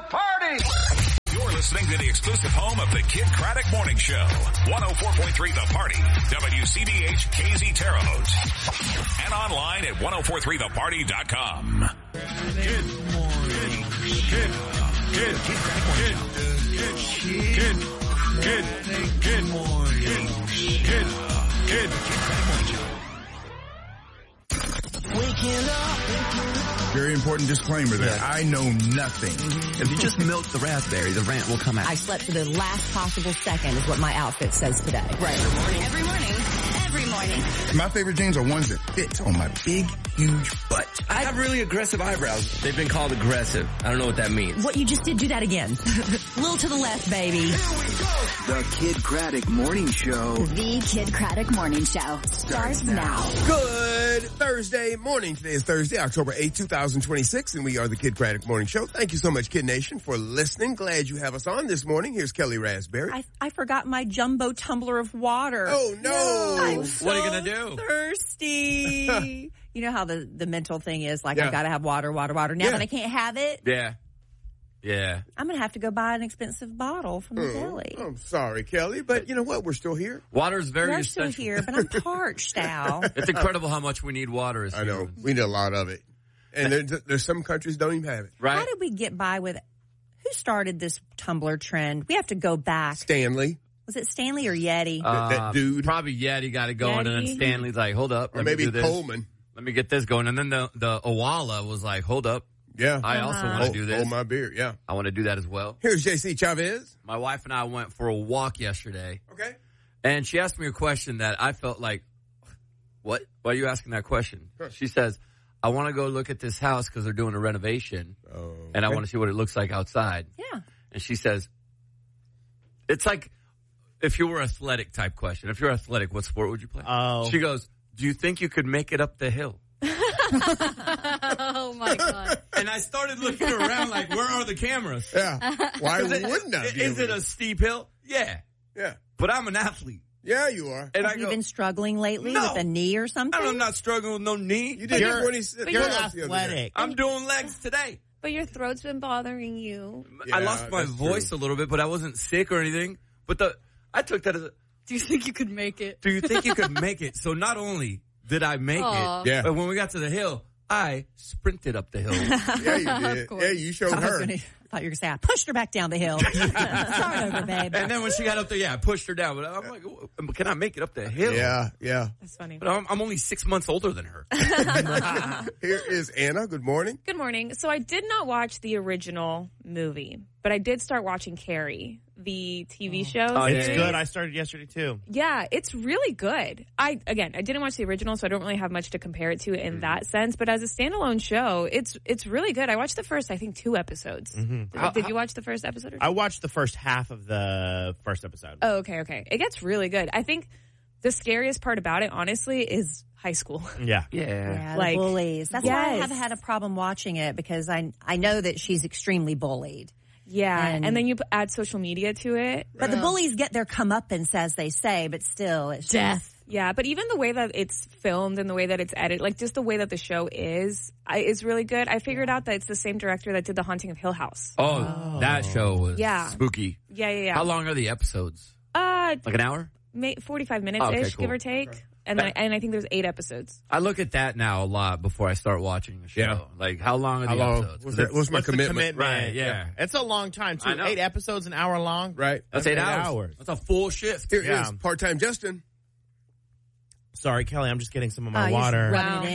party. You're listening to the exclusive home of the Kid Craddock Morning Show. 104.3 The Party. WCBH KZ Terre Haute. And online at 1043theparty.com. Good morning. Good morning. Very important disclaimer there. I know nothing. If you just milk the raspberry, the rant will come out. I slept to the last possible second is what my outfit says today. Right. Every morning. My favorite jeans are ones that fit on my big, huge butt. I have really aggressive eyebrows. They've been called aggressive. I don't know what that means. What you just did, do that again. A little to the left, baby. The Kid Craddock Morning Show. The Kid Craddock Morning Show starts now. Good Thursday morning. Today is Thursday, October 8, 2026, and we are the Kid Craddock Morning Show. Thank you so much, Kid Nation, for listening. Glad you have us on this morning. Here's Kelly Raspberry. I forgot my jumbo tumbler of water. Oh, no. I'm so What are you going to do? thirsty. You know how the mental thing is, like, I got to have water. Now that I can't have it, Yeah. I'm going to have to go buy an expensive bottle from the deli. I'm sorry, Kelly, but you know what? We're still here. Water's very We're essential. still here, but I'm parched, Al. It's incredible how much we need water as I know. humans. We need a lot of it. And there's some countries don't even have it. Right? How did we get by with who started this tumbler trend? We have to go back. Stanley. Was it Stanley or Yeti? That dude. Probably Yeti got it going, and then Yeti? Stanley's like, hold up. Or Let me maybe do this. Coleman. Let me get this going. And then the Owala was like, hold up. Yeah. I also want to do this. Hold my beer, yeah. I want to do that as well. Here's JC Chavez. My wife and I went for a walk yesterday, Okay. and she asked me a question that I felt like, what? Why are you asking that question? Huh. She says, I want to go look at this house because they're doing a renovation, and I want to see what it looks like outside. Yeah. And she says, it's like if you were athletic type question. If you're athletic, what sport would you play? Oh. She goes, do you think you could make it up the hill? Oh, my God. And I started looking around like, where are the cameras? Yeah. Why wouldn't I be? Is it a steep hill? Yeah. Yeah. But I'm an athlete. Yeah, you are. And Have I you go, been struggling lately No. with a knee or something? I'm not struggling with no knee. You did You're- 20. You're athletic. I'm doing legs today. But your throat's been bothering you. I Yeah, lost my that's voice true. a little bit, but I wasn't sick or anything. But I took that as a, Do you think you could make it? do you think you could make it? So not only did I make Aw. it, Yeah. but when we got to the hill, I sprinted up the hill. Yeah, you did. course. Yeah, you showed I her. thought you were going to say, I pushed her back down the hill. Start over, babe. And then when she got up there, I pushed her down. But I'm like, can I make it up the hill? Yeah, yeah. That's funny. But I'm only 6 months older than her. Here is Anna. Good morning. Good morning. So I did not watch the original movie, but I did start watching Carrie, the TV show. It's series. good. I started yesterday, too. Yeah, it's really good. I didn't watch the original, so I don't really have much to compare it to in that sense. But as a standalone show, it's really good. I watched the first, I think, 2 episodes. Did you watch the first episode? Or I watched the first half of the first episode. Oh, okay. It gets really good. I think the scariest part about it, honestly, is high school. Yeah. Yeah, Like, the bullies. That's why I yes. haven't had a problem watching it, because I know that she's extremely bullied. Yeah, And- and then you add social media to it. But the bullies get their comeuppance, as they say, but still, it's Death. Yeah, but even the way that it's filmed and the way that it's edited, like just the way that the show is really good. I figured out that it's the same director that did The Haunting of Hill House. Oh, that show was spooky. Yeah. How long are the episodes? Like an hour? 45 minutes-ish, Okay, cool. give or take. Okay. And I think there's 8 episodes. I look at that now a lot before I start watching the show. Yeah. Like, how long are the episodes? What's my What's the commitment? Right, yeah. It's a long time, too. I know. 8 episodes, an hour long. Right. That's 8 hours. That's a full shift. Here Yeah. is part-time Justin. Sorry, Kelly, I'm just getting some of my you're just water. rubbing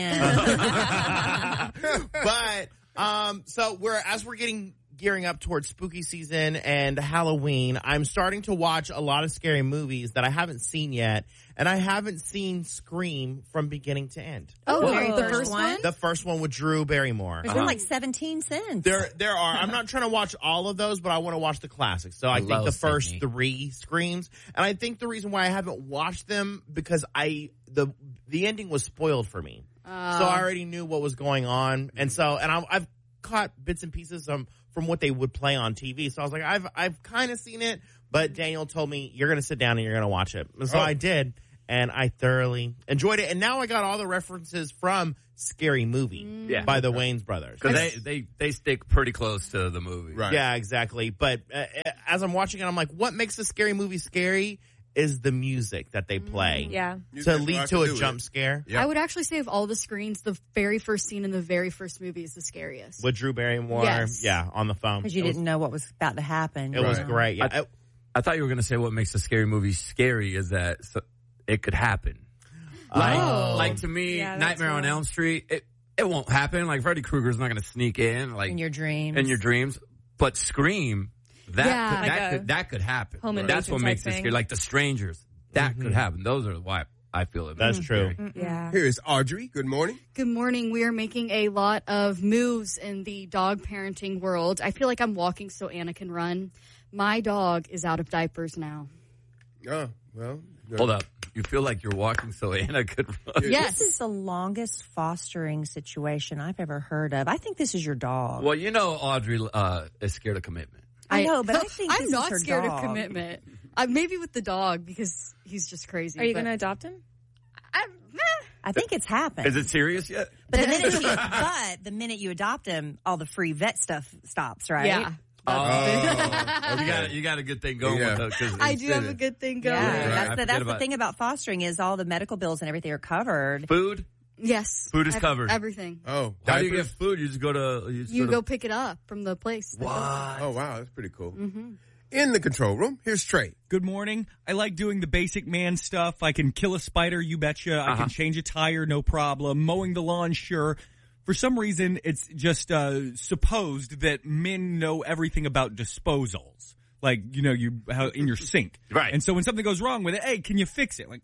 it in. But so we're getting gearing up towards spooky season and Halloween, I'm starting to watch a lot of scary movies that I haven't seen yet, and I haven't seen Scream from beginning to end. Oh, Whoa. the first one? The first one with Drew Barrymore. There's been like 17 since. There are. I'm not trying to watch all of those, but I want to watch the classics. So I think love the first Sydney. 3 Screams, and I think the reason why I haven't watched them because the ending was spoiled for me. So I already knew what was going on, and I've caught bits and pieces from what they would play on TV. So I was like, I've kind of seen it, but Daniel told me you're going to sit down and you're going to watch it. And so I did, and I thoroughly enjoyed it. And now I got all the references from Scary Movie by the Wayans brothers. Because they stick pretty close to the movie. Right. Yeah, exactly. But as I'm watching it, I'm like, what makes a scary movie scary is the music that they play. Yeah. To lead to a jump scare. I would actually say of all the screens, the very first scene in the very first movie is the scariest. With Drew Barrymore, Yes. on the phone. Because you didn't know what was about to happen. It was great. Yeah. I thought you were going to say what makes a scary movie scary is that it could happen. Like to me, Nightmare on Elm Street, it won't happen. Like Freddy Krueger's not going to sneak in like in your dreams. But Scream, that could happen. That's what makes it scary. Like The Strangers, that could happen. Those are why I feel it. That's true. Yeah. Here is Audrey. Good morning. Good morning. We are making a lot of moves in the dog parenting world. I feel like I'm walking so Anna can run. My dog is out of diapers now. Oh, well. Hold up. You feel like you're walking so Anna could run. Yes. This is the longest fostering situation I've ever heard of. I think this is your dog. Well, Audrey is scared of commitment. I know, but I think I'm this not is her scared dog. of commitment. Maybe with the dog because he's just crazy. Are you going to adopt him? I think it's happened. Is it serious yet? But the minute you adopt him, all the free vet stuff stops, right? Yeah. You got a good thing going with that. I do have a good thing going. Yeah, that's the thing about fostering is all the medical bills and everything are covered. Food? Yes. Food is covered. Everything. Oh, how do you get food? You just go to... You go pick it up from the place. What? Oh, wow. That's pretty cool. Mm-hmm. In the control room, here's Trey. Good morning. I like doing the basic man stuff. I can kill a spider, you betcha. I can change a tire, no problem. Mowing the lawn, sure. For some reason, it's just supposed that men know everything about disposals. Like, how in your sink. Right. And so when something goes wrong with it, hey, can you fix it? Like,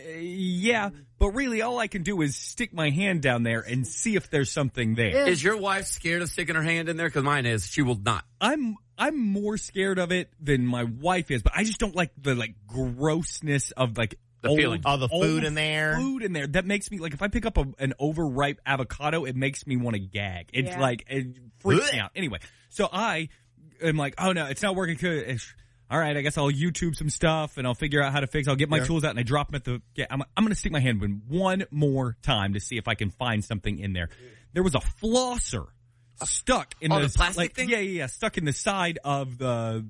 yeah, but really all I can do is stick my hand down there and see if there's something there. Is your wife scared of sticking her hand in there? Because mine is. She will not. I'm more scared of it than my wife is, but I just don't like the grossness of the feeling. All the food in there. Food in there. That makes me, if I pick up an overripe avocado, it makes me want to gag. It's it freaks me out. Anyway, so I am like, oh no, it's not working good. All right, I guess I'll YouTube some stuff and I'll figure out how to fix it. I'll get my tools out and I drop them at I'm going to stick my hand in one more time to see if I can find something in there. There was a flosser stuck in the plastic thing? Yeah, stuck in the side of the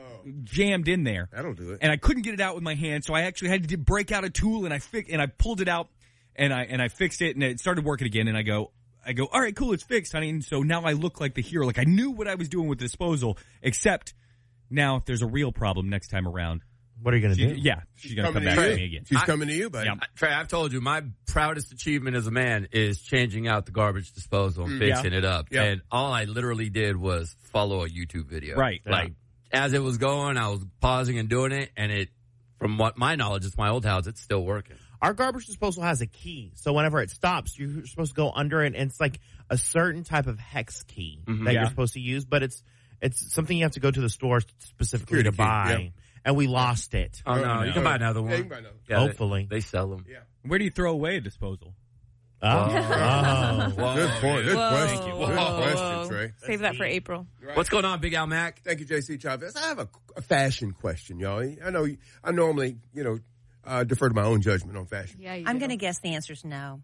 jammed in there. That'll do it. And I couldn't get it out with my hand, so I actually had to break out a tool and I pulled it out and I fixed it and it started working again. And I go, all right, cool, it's fixed, honey. And so now I look like the hero. Like I knew what I was doing with the disposal, except now if there's a real problem next time around. What are you going to do? Yeah, she's going to come back to me again. She's coming to you, buddy. Yeah. Trey, I've told you, my proudest achievement as a man is changing out the garbage disposal and fixing it up. Yeah. And all I literally did was follow a YouTube video. Right. Like, as it was going, I was pausing and doing it, and from what my knowledge, it's my old house, it's still working. Our garbage disposal has a key, so whenever it stops, you're supposed to go under it, and it's like a certain type of hex key that you're supposed to use, but it's something you have to go to the store specifically to buy. Yeah. And we lost it. Oh, no. You can buy another one. Yeah, you can buy another one. Yeah, hopefully. They sell them. Yeah. Where do you throw away a disposal? Oh. Good point. Good question. Good question, Trey. Save that for April. Right. What's going on, Big Al Mac? Thank you, JC Chavez. I have a fashion question, y'all. I know I normally, defer to my own judgment on fashion. Yeah, I'm going to guess the answer's no.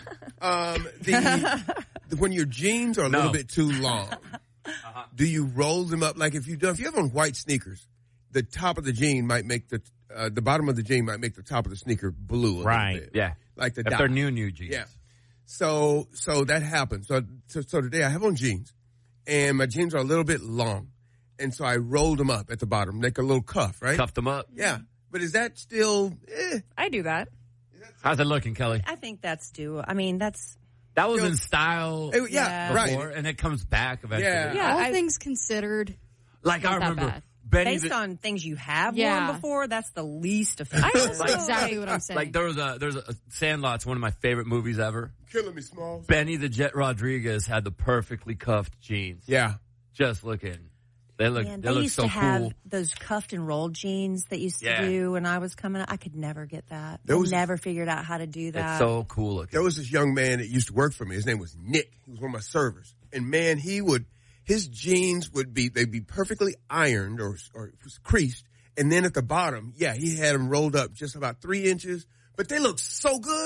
When your jeans are a little bit too long, do you roll them up? Like if you have on white sneakers, the top of the jean might make the bottom of the jean might make the top of the sneaker blue a little bit. Yeah. Like the if dot. they're new jeans. Yeah. So that happens. So today I have on jeans, and my jeans are a little bit long, and so I rolled them up at the bottom, like a little cuff, right? Cuffed them up. Yeah. But is that still? I do that. How's it looking, Kelly? I think that's due. I mean, that was in style. Yeah, before, right. And it comes back eventually. Yeah. All things considered. Like I remember. Bad. Based on things you have worn before, that's the least offensive. That's exactly what I'm saying. Like there's a Sandlot's one of my favorite movies ever. Killing me, Smalls. Benny the Jet Rodriguez had the perfectly cuffed jeans. Yeah. Just looking. They look used so to have cool. those cuffed and rolled jeans that used to do when I was coming up. I could never get that. I never figured out how to do that. It's so cool looking. There was this young man that used to work for me. His name was Nick. He was one of my servers. And man, his jeans they'd be perfectly ironed or creased. And then at the bottom, he had them rolled up just about 3 inches. But they looked so good.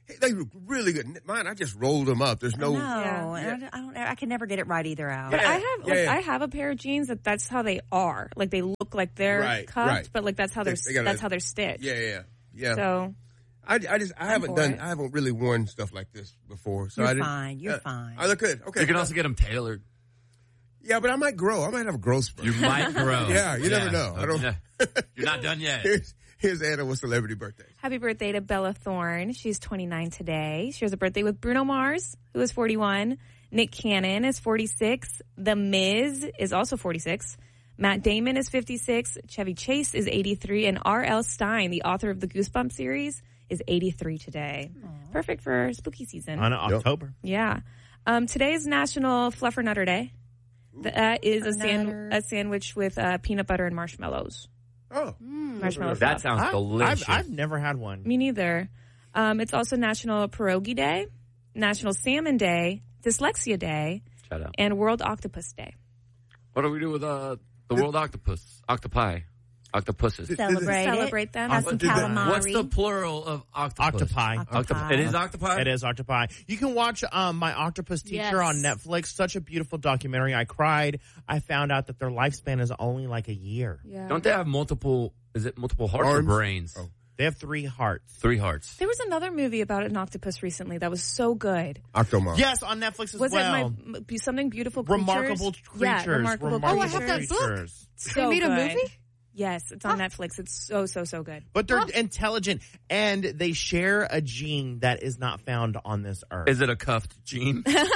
They look really good. Mine, I just rolled them up. There's no. No, I can never get it right either out. But I have a pair of jeans that's how they are. Like they look like they're cuffed, but like that's how they're stitched. Yeah. So I haven't really worn stuff like this before. So You're fine. I look good. Okay. You can also get them tailored. Yeah, but I might grow. I might have a growth spurt. You might grow. Yeah, you never know. I don't. You're not done yet. Here's Anna with celebrity birthdays. Happy birthday to Bella Thorne. She's 29 today. She has a birthday with Bruno Mars, who is 41. Nick Cannon is 46. The Miz is also 46. Matt Damon is 56. Chevy Chase is 83. And R.L. Stine, the author of the Goosebumps series, is 83 today. Aww. Perfect for spooky season. On October. Yeah. Today is National Fluffernutter Day. That is a sandwich with peanut butter and marshmallows. Oh. Marshmallow that fluff. sounds delicious. I've never had one. Me neither. It's also National Pierogi Day, National Salmon Day, Dyslexia Day, and World Octopus Day. What do we do with the World Octopuses? Celebrate them. Have some calamari. What's the plural of octopus? Octopi. It is octopi? It is octopi. You can watch My Octopus Teacher on Netflix. Such a beautiful documentary. I cried. I found out that their lifespan is only like a year. Yeah. Don't they have multiple hearts or brains? Oh. They have 3 hearts. 3 hearts. There was another movie about an octopus recently that was so good. Octomom. Yes, on Netflix as well. Was it Something Beautiful Creatures? Remarkable Creatures. Yeah, Remarkable Oh, I have that book. So they made a good. movie? Yes, it's on Netflix. It's so good. But they're intelligent, and they share a gene that is not found on this earth. Is it a cuffed gene? Excellent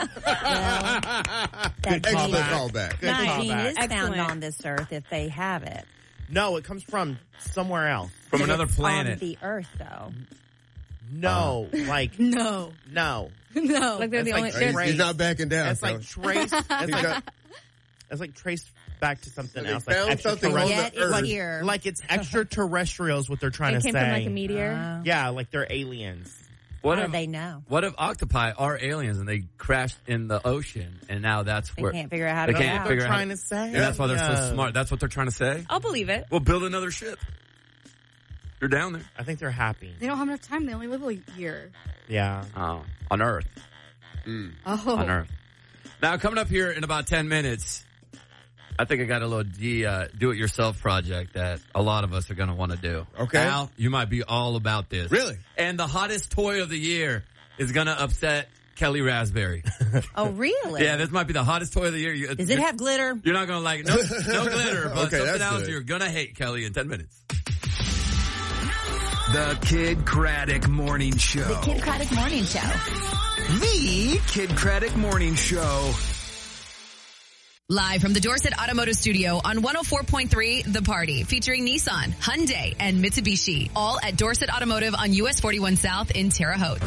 callback. That gene is found on this earth if they have it. No, it comes from somewhere else. From another planet. On the earth, though. No, No. Like they're the only. He's not backing down. It's like traced. It's like traced back to something else. They found something on the earth. Here. Like it's extraterrestrials. What they're trying to say. It came from like a meteor. Yeah, like they're aliens. How do they know? What if octopi are aliens and they crashed in the ocean and now that's where they can't figure out how to get out? They're trying to say. And that's why they're so smart. That's what they're trying to say? I'll believe it. We'll build another ship. You're down there. I think they're happy. They don't have enough time. They only live a year. Yeah. Oh, on Earth. On Earth. Now, coming up here in about 10 minutes, I think I got a little do-it-yourself project that a lot of us are going to want to do. Okay. Al, you might be all about this. Really? And the hottest toy of the year is going to upset Kelly Raspberry. Oh, really? Yeah, this might be the hottest toy of the year. Does it have glitter? You're not going to like it. No glitter, but something else good. you're going to hate, Kelly, in 10 minutes. The Kid Craddock Morning Show. The Kid Craddock Morning Show. The Kid Craddock Morning Show. Live from the Dorset Automotive Studio on 104.3 The Party, featuring Nissan, Hyundai, and Mitsubishi, all at Dorset Automotive on US 41 South in Terre Haute.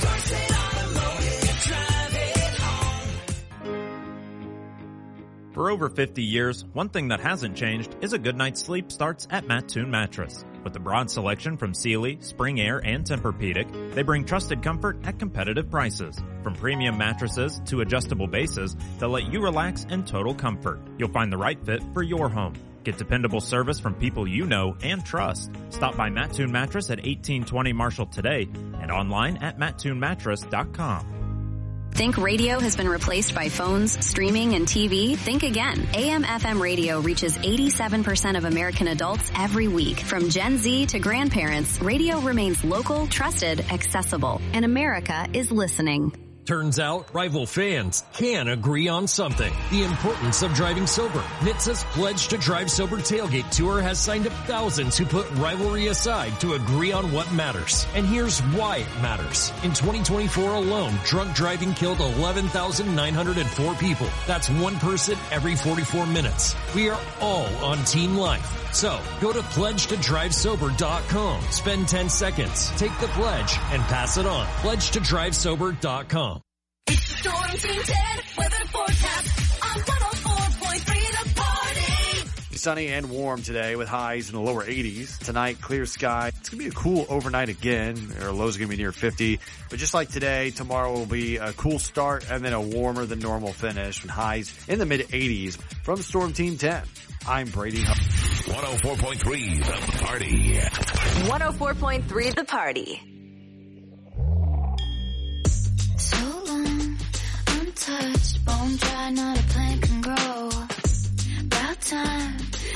For over 50 years, one thing that hasn't changed is a good night's sleep starts at Mattoon Mattress. With a broad selection from Sealy, Spring Air, and Tempur-Pedic, they bring trusted comfort at competitive prices. From premium mattresses to adjustable bases, they'll let you relax in total comfort. You'll find the right fit for your home. Get dependable service from people you know and trust. Stop by Mattoon Mattress at 1820 Marshall today and online at mattoonmattress.com. Think radio has been replaced by phones, streaming, and TV? Think again. AM/FM radio reaches 87% of American adults every week. From Gen Z to grandparents, radio remains local, trusted, accessible. And America is listening. Turns out, rival fans can agree on something. The importance of driving sober. NHTSA's Pledge to Drive Sober Tailgate Tour has signed up thousands who put rivalry aside to agree on what matters. And here's why it matters. In 2024 alone, drunk driving killed 11,904 people. That's one person every 44 minutes. We are all on Team Life. So, go to pledgetodrivesober.com. Spend 10 seconds, take the pledge, and pass it on. Pledgetodrivesober.com. It's the Storm Team 10 weather forecast on 104.3 The Party. Sunny and warm today with highs in the lower 80s. Tonight, clear sky. It's going to be a cool overnight again. Our lows are going to be near 50. But just like today, tomorrow will be a cool start and then a warmer than normal finish with highs in the mid 80s. From Storm Team 10, I'm Brady Huff. 104.3 The Party. 104.3 The Party. touched, bone dry, not a plant can grow. About time.